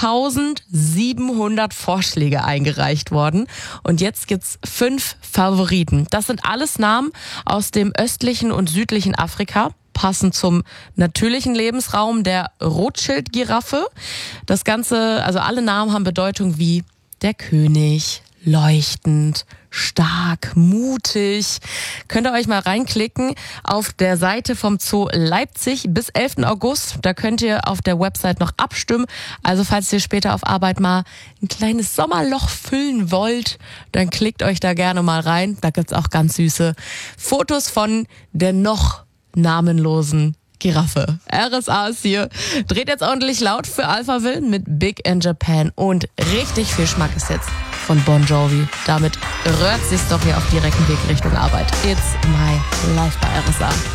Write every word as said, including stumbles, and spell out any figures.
eintausendsiebenhundert Vorschläge eingereicht worden. Und jetzt gibt's fünf Favoriten. Das sind alles Namen aus dem östlichen und südlichen Afrika. Passend zum natürlichen Lebensraum der Rothschild-Giraffe. Das Ganze, also alle Namen haben Bedeutung wie der König, leuchtend, stark, mutig. Könnt ihr euch mal reinklicken auf der Seite vom Zoo Leipzig bis elften August. Da könnt ihr auf der Website noch abstimmen. Also falls ihr später auf Arbeit mal ein kleines Sommerloch füllen wollt, dann klickt euch da gerne mal rein. Da gibt's auch ganz süße Fotos von der noch namenlosen Giraffe. R S A ist hier. Dreht jetzt ordentlich laut für Alphaville mit Big in Japan. Und richtig viel Schmack ist jetzt von Bon Jovi. Damit rührt sich's doch hier auf direktem Weg Richtung Arbeit. It's my life bei R S A.